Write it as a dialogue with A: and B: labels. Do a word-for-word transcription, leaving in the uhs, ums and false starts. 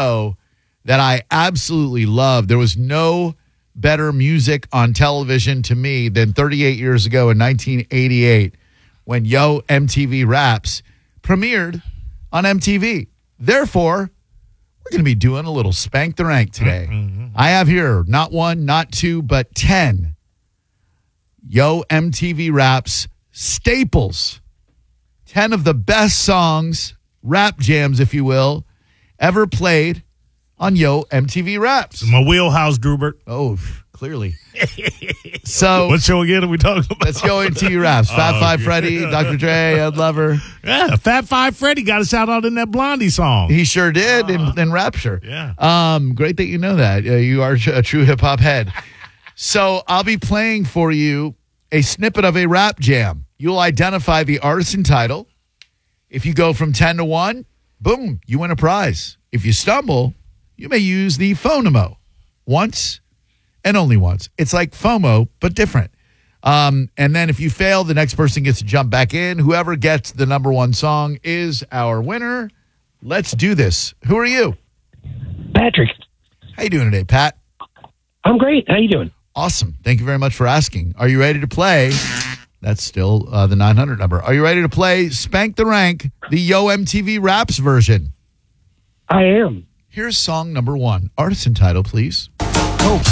A: show that I absolutely loved. There was no better music on television to me than thirty-eight years ago in nineteen eighty-eight when Yo! M T V Raps premiered on M T V. Therefore, we're going to be doing a little Spank the Rank today. Mm-hmm. I have here not one, not two, but ten Yo! M T V Raps staples. ten of the best songs, rap jams, if you will, ever played on Yo! M T V Raps.
B: My wheelhouse, Drubert.
A: Oh, clearly. So,
B: what show again are we talking about?
A: Let's Yo! M T V Raps. Fat
B: Oh,
A: Five
B: yeah.
A: Freddy, Doctor Dre, Ed Lover.
B: Yeah, Fat Five Freddy got us out in that Blondie song.
A: He sure did
B: Uh-huh.
A: in, in Rapture.
B: Yeah.
A: Um, great that you know that. Uh, you are a true hip-hop head. So I'll be playing for you a snippet of a rap jam. You'll identify the artist and title. If you go from ten to one, boom, you win a prize. If you stumble, you may use the phonemo once and only once. It's like FOMO, but different. Um, and then if you fail, the next person gets to jump back in. Whoever gets the number one song is our winner. Let's do this. Who are you?
C: Patrick.
A: How you doing today, Pat?
C: I'm great. How you doing?
A: Awesome. Thank you very much for asking. Are you ready to play? That's still uh, the nine hundred number. Are you ready to play Spank the Rank, the Yo! M T V Raps version?
C: I am.
A: Here's song number one. Artist and title, please.